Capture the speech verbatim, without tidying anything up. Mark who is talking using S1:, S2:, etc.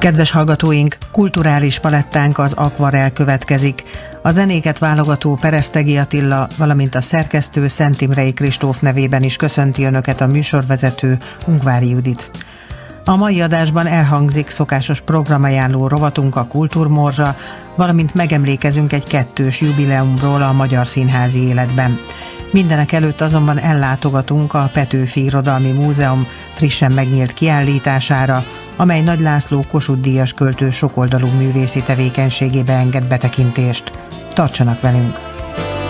S1: Kedves hallgatóink, kulturális palettánk az Akvarel következik. A zenéket válogató Peresztegi Attila, valamint a szerkesztő Szent Imrei Kristóf nevében is köszönti Önöket a műsorvezető Ungvári Judit. A mai adásban elhangzik szokásos programajánló rovatunk, a Kultúrmorzsa, valamint megemlékezünk egy kettős jubileumról a magyar színházi életben. Mindenek előtt azonban ellátogatunk a Petőfi Irodalmi Múzeum frissen megnyílt kiállítására, amely Nagy László Kossuth-díjas költő sokoldalú művészi tevékenységébe enged betekintést. Tartsanak velünk!